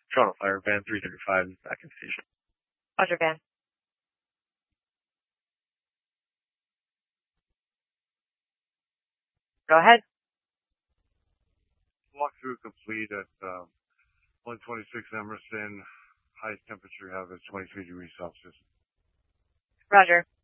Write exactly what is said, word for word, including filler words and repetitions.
Toronto Fire, Van three thirty-five is back in station. Roger, Van. Go ahead. Walkthrough complete at um, one twenty-six Emerson. Highest temperature you have is twenty-three degrees Celsius. Roger.